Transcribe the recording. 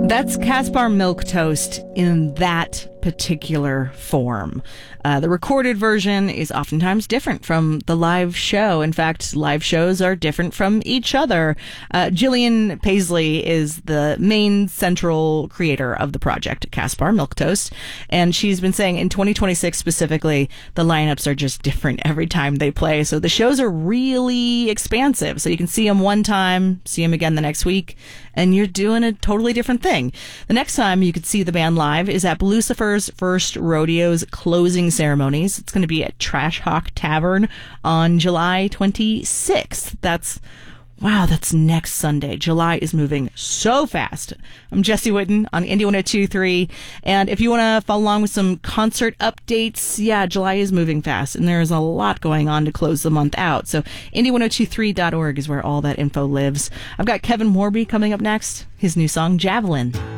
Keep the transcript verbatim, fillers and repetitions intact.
That's Caspar Milk Toast in that particular form. Uh, the recorded version is oftentimes different from the live show. In fact, live shows are different from each other. Uh, Gillian Paisley is the main central creator of the project, Caspar Milk Toast, and she's been saying in twenty twenty-six specifically, the lineups are just different every time they play. So the shows are really expansive. So you can see them one time, see them again the next week, and you're doing a totally different thing. The next time you could see the band live is at Lucifer's First Rodeo's closing ceremonies. It's going to be at Trash Hawk Tavern on July twenty-sixth. That's, wow, that's next Sunday. July is moving so fast. I'm Jesse Whitten on Indie one oh two point three. And if you want to follow along with some concert updates, yeah, July is moving fast. And there's a lot going on to close the month out. So indie one oh two three dot org is where all that info lives. I've got Kevin Morby coming up next. His new song, Javelin.